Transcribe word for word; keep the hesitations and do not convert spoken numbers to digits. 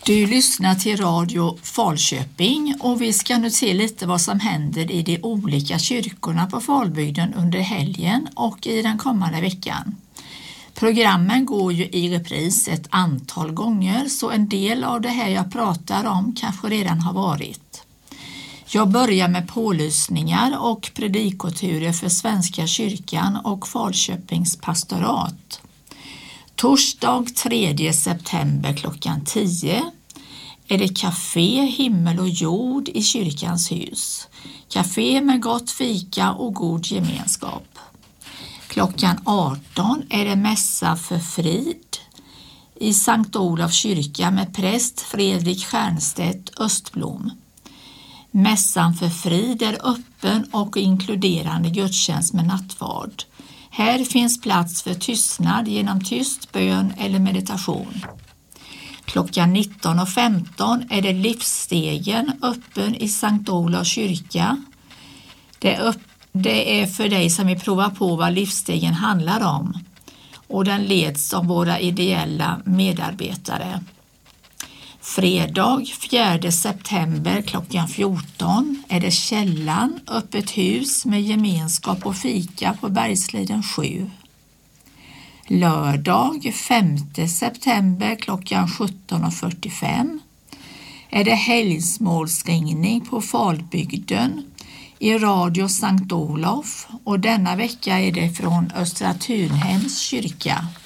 Du lyssnar till Radio Falköping och vi ska nu se lite vad som händer i de olika kyrkorna på Falbygden under helgen och i den kommande veckan. Programmen går ju i repris ett antal gånger, så en del av det här jag pratar om kanske redan har varit. Jag börjar med pålysningar och predikoturer för Svenska kyrkan och Falköpings pastorat. Torsdag tredje september klockan tio är det café Himmel och jord i kyrkans hus. Café med gott fika och god gemenskap. Klockan arton är det mässa för frid i Sankt Olofs kyrka med präst Fredrik Stjernstedt Östblom. Mässan för frid är öppen och inkluderande gudstjänst med nattvard. Här finns plats för tystnad genom tyst bön eller meditation. Klockan nitton och femton är det livsstegen öppen i Sankt Olofs kyrka. Det är, upp, det är för dig som vill prova på vad livsstegen handlar om, och den leds av våra ideella medarbetare. Fredag fjärde september klockan fjorton är det Källan, öppet hus med gemenskap och fika på Bergsliden sju. Lördag femte september klockan sjutton och fyrtiofem är det helgsmålsringning på Falbygden i Radio Sankt Olof, och denna vecka är det från Östra Tunhems kyrka.